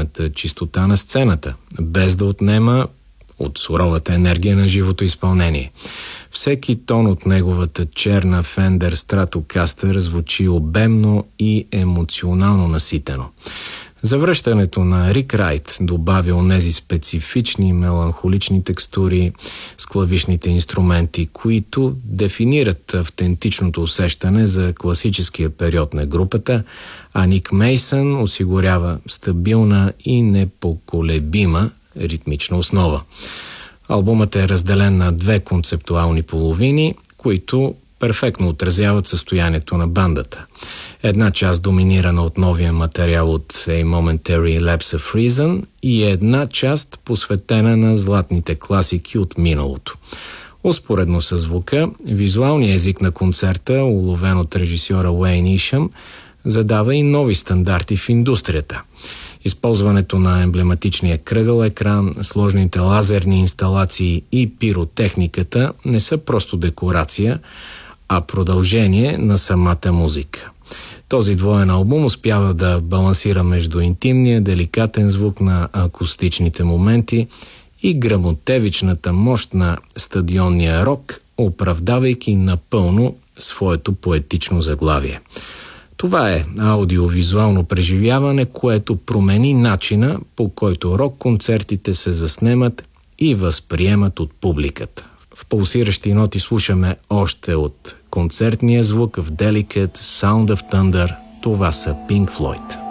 мелодичната чистота на сцената, без да отнема от суровата енергия на живото изпълнение. Всеки тон от неговата черна Fender Stratocaster звучи обемно и емоционално наситено. Завръщането на Рик Райт добави онези специфични меланхолични текстури с клавишните инструменти, които дефинират автентичното усещане за класическия период на групата, а Ник Мейсън осигурява стабилна и непоколебима ритмична основа. Албумът е разделен на две концептуални половини, които перфектно отразяват състоянието на бандата. Една част доминирана от новия материал от A Momentary Lapse of Reason и една част посветена на златните класики от миналото. Успоредно с звука, визуалният език на концерта, уловен от режисьора Уейн Ишъм, задава и нови стандарти в индустрията. Използването на емблематичния кръгъл екран, сложните лазерни инсталации и пиротехниката не са просто декорация, а продължение на самата музика. Този двоен албум успява да балансира между интимния, деликатен звук на акустичните моменти и гръмотевичната мощ на стадионния рок, оправдавайки напълно своето поетично заглавие. Това е аудиовизуално преживяване, което промени начина, по който рок-концертите се заснемат и възприемат от публиката. В пулсиращи ноти слушаме още от концертния звук в Delicate Sound of Thunder. Това са Pink Floyd.